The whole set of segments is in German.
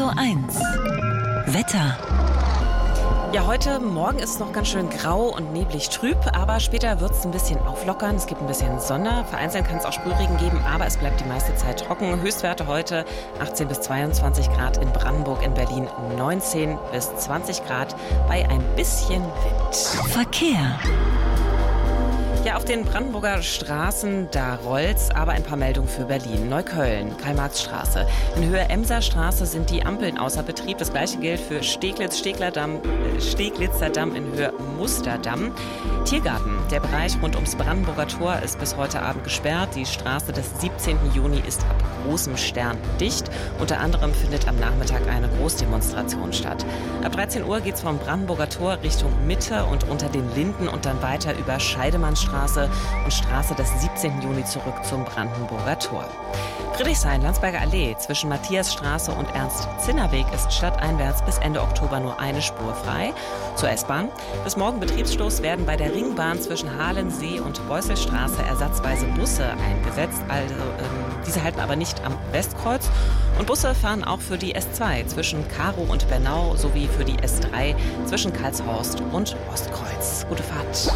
Radio 1. Wetter. Ja, heute Morgen ist es noch ganz schön grau und neblig trüb, aber später wird es ein bisschen auflockern. Es gibt ein bisschen Sonne. Vereinzelt kann es auch Sprühregen geben, aber es bleibt die meiste Zeit trocken. Höchstwerte heute 18 bis 22 Grad in Brandenburg, in Berlin 19 bis 20 Grad bei ein bisschen Wind. Verkehr. Ja, auf den Brandenburger Straßen, da rollt's, aber ein paar Meldungen für Berlin. Neukölln, Karl-Marx-Straße. In Höhe Emser-Straße sind die Ampeln außer Betrieb. Das gleiche gilt für Steglitzer Damm in Höhe Musterdamm. Tiergarten, der Bereich rund ums Brandenburger Tor ist bis heute Abend gesperrt. Die Straße des 17. Juni ist ab großem Stern dicht. Unter anderem findet am Nachmittag eine Großdemonstration statt. Ab 13 Uhr geht's vom Brandenburger Tor Richtung Mitte und unter den Linden und dann weiter über Scheidemannstraße und Straße des 17. Juni zurück zum Brandenburger Tor. Friedrichshain, Landsberger Allee zwischen Matthiasstraße und Ernst-Zinner-Weg ist stadteinwärts bis Ende Oktober nur eine Spur frei. Zur S-Bahn. Bis morgen Betriebsstoß werden bei der Ringbahn zwischen Halensee und Beusselstraße ersatzweise Busse eingesetzt. Diese halten aber nicht am Westkreuz. Und Busse fahren auch für die S2 zwischen Karow und Bernau sowie für die S3 zwischen Karlshorst und Ostkreuz. Gute Fahrt.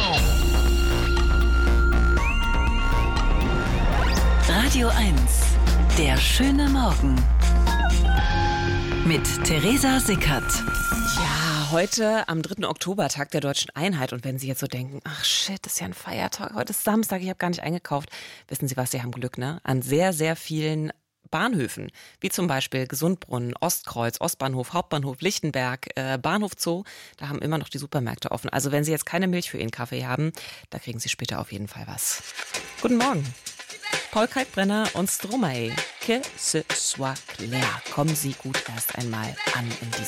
Radio 1. Der schöne Morgen. Mit Theresa Sickert. Ja, heute am 3. Oktober, Tag der Deutschen Einheit. Und wenn Sie jetzt so denken, ach shit, das ist ja ein Feiertag, heute ist Samstag, ich habe gar nicht eingekauft. Wissen Sie was, Sie haben Glück, ne? An sehr, sehr vielen Bahnhöfen, wie zum Beispiel Gesundbrunnen, Ostkreuz, Ostbahnhof, Hauptbahnhof, Lichtenberg, Bahnhof Zoo, da haben immer noch die Supermärkte offen. Also wenn Sie jetzt keine Milch für Ihren Kaffee haben, da kriegen Sie später auf jeden Fall was. Guten Morgen. Paul Kalkbrenner und Stromae. Que ce soit clair. Kommen Sie gut erst einmal an in diesem